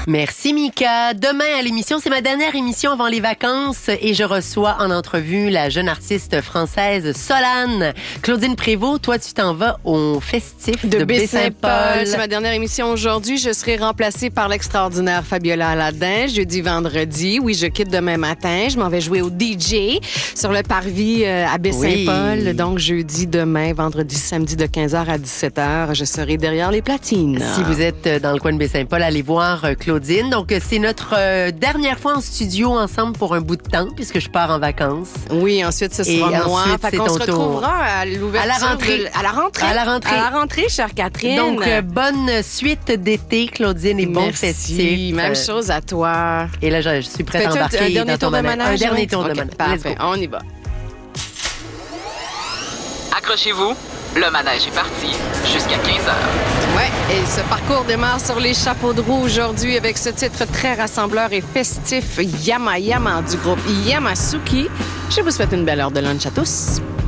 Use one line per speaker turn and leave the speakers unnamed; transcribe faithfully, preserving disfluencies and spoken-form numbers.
Merci Mika. Demain à l'émission, c'est ma dernière émission avant les vacances et je reçois en entrevue la jeune artiste française Solane. Claudine Prévost, toi tu t'en vas au festif de, de Baie-Saint-Paul.
C'est ma dernière émission aujourd'hui. Je serai remplacée par l'extraordinaire Fabiola Aladin jeudi, vendredi. Oui, je quitte demain matin. Je m'en vais jouer au D J sur le parvis euh, à Baie-Saint-Paul. Oui. Donc jeudi, demain, vendredi, samedi de quinze heures à dix-sept heures, je serai derrière les platines.
Si vous êtes dans le coin de Baie-Saint-Paul, allez voir Claudine. Donc c'est notre euh, dernière fois en studio ensemble pour un bout de temps puisque je pars en vacances.
Oui, ensuite ce sera
Et
moi.
Ensuite,
fait
c'est
qu'on
ton
se retrouvera à l'ouverture.
À la rentrée.
De, à la rentrée.
À la rentrée.
À la rentrée, chère Catherine.
Donc euh, bonne suite d'été, Claudine, et bon
Merci.
festif.
Même
euh,
chose à toi.
Et là, je, je suis prête
Fais-tu
à embarquer
un, un dernier
dans ton
tour de
manège.
manège.
Un dernier
oui?
tour
okay,
de manège.
Parfait, on y va.
Accrochez-vous, le manège est parti jusqu'à quinze heures.
Ouais, et ce parcours démarre sur les chapeaux de roue aujourd'hui avec ce titre très rassembleur et festif Yama Yama du groupe Yamasuki. Je vous souhaite une belle heure de lunch à tous.